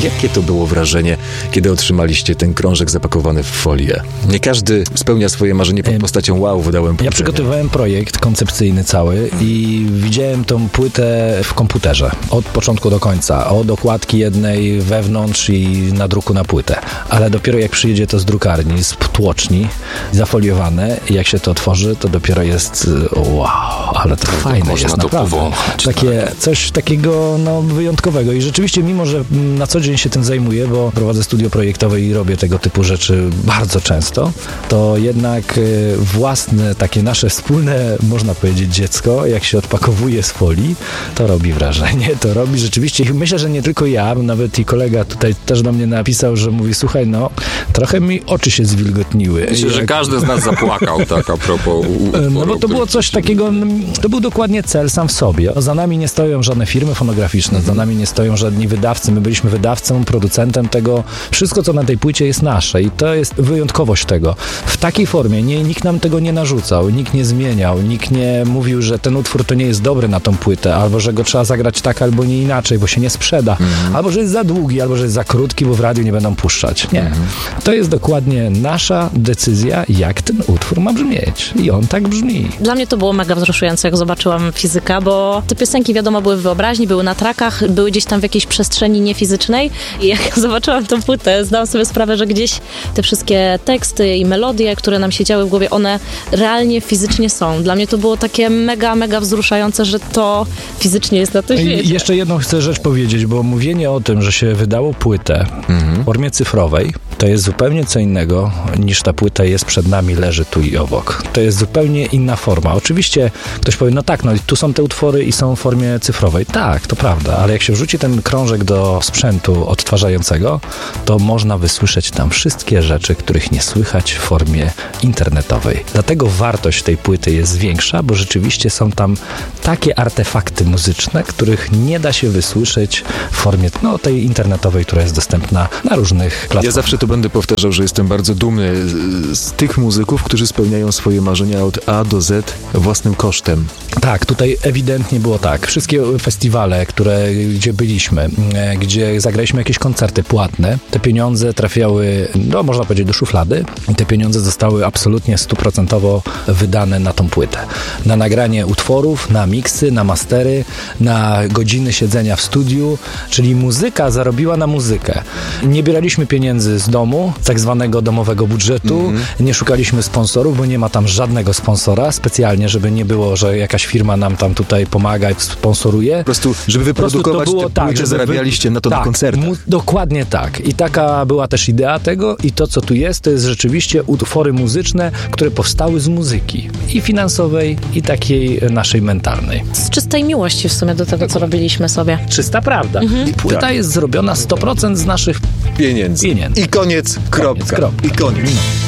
Jakie to było wrażenie, kiedy otrzymaliście ten krążek zapakowany w folię? Nie każdy spełnia swoje marzenie pod postacią wow, wydałem płytę. Ja przygotowywałem projekt koncepcyjny cały i widziałem tą płytę w komputerze. Od początku do końca. Od okładki jednej wewnątrz i nadruku na płytę. Ale dopiero jak przyjedzie to z drukarni, z tłoczni, zafoliowane i jak się to otworzy, to dopiero jest wow, ale to fajne jest naprawdę. Coś takiego wyjątkowego. I rzeczywiście, mimo że na co dzień się tym zajmuję, bo prowadzę studio projektowe i robię tego typu rzeczy bardzo często, to jednak własne, takie nasze wspólne, można powiedzieć, dziecko, jak się odpakowuje z folii, to robi wrażenie. To robi rzeczywiście. Myślę, że nie tylko ja, nawet i kolega tutaj też do mnie napisał, że mówi, słuchaj, trochę mi oczy się zwilgotniły. Myślę, że każdy z nas zapłakał, tak, a propos no bo to było coś takiego, to był dokładnie cel sam w sobie. Za nami nie stoją żadne firmy fonograficzne, za nami nie stoją żadni wydawcy. My byliśmy wydawcą, producentem tego. Wszystko, co na tej płycie jest nasze i to jest wyjątkowość tego. W takiej formie nikt nam tego nie narzucał, nikt nie zmieniał, nikt nie mówił, że ten utwór to nie jest dobry na tą płytę, albo że go trzeba zagrać tak, albo nie inaczej, bo się nie sprzeda, albo że jest za długi, albo że jest za krótki, bo w radiu nie będą puszczać. Nie. To jest dokładnie nasza decyzja, jak ten utwór ma brzmieć. I on tak brzmi. Dla mnie to było mega wzruszające, jak zobaczyłam Fizyka, bo te piosenki, wiadomo, były w wyobraźni, były na trackach, były gdzieś tam w jakiejś przestrzeni niefizycznej i jak zobaczyłam tę płytę, zdałam sobie sprawę, że gdzieś te wszystkie teksty i melodie, które nam siedziały w głowie, one realnie, fizycznie są. Dla mnie to było takie mega, mega wzruszające, że to fizycznie jest na to świecie. I jeszcze jedną chcę rzecz powiedzieć, bo mówienie o tym, że się wydało płytę w formie cyfrowej, to jest zupełnie co innego niż ta płyta jest przed nami, leży tu i obok. To jest zupełnie inna forma. Oczywiście ktoś powie, tu są te utwory i są w formie cyfrowej. Tak, to prawda, ale jak się wrzuci ten krążek do sprzętu odtwarzającego, to można wysłyszeć tam wszystkie rzeczy, których nie słychać w formie internetowej. Dlatego wartość tej płyty jest większa, bo rzeczywiście są tam takie artefakty muzyczne, których nie da się wysłyszeć w formie tej internetowej, która jest dostępna na różnych platformach. Ja zawsze to będę powtarzał, że jestem bardzo dumny z tych muzyków, którzy spełniają swoje marzenia od A do Z własnym kosztem. Tak, tutaj ewidentnie było tak. Wszystkie festiwale, gdzie byliśmy, gdzie zagraliśmy jakieś koncerty płatne, te pieniądze trafiały, można powiedzieć, do szuflady i te pieniądze zostały absolutnie 100% wydane na tą płytę. Na nagranie utworów, na miksy, na mastery, na godziny siedzenia w studiu, czyli muzyka zarobiła na muzykę. Nie bieraliśmy pieniędzy z domu, tak zwanego domowego budżetu, nie szukaliśmy sponsorów, bo nie ma tam żadnego sponsora specjalnie, żeby nie było, że jakaś firma nam tam tutaj pomaga i sponsoruje. Po prostu, żeby wyprodukować te płyty, zarabialiście na to na koncertach. Dokładnie tak. I taka była też idea tego i to, co tu jest, to jest rzeczywiście utwory muzyczne, które powstały z muzyki. I finansowej, i takiej naszej mentalnej. Z czystej miłości w sumie do tego, co robiliśmy sobie. Czysta prawda. I płyta jest zrobiona 100% z naszych pieniędzy. I koniec, kropka. I koniec.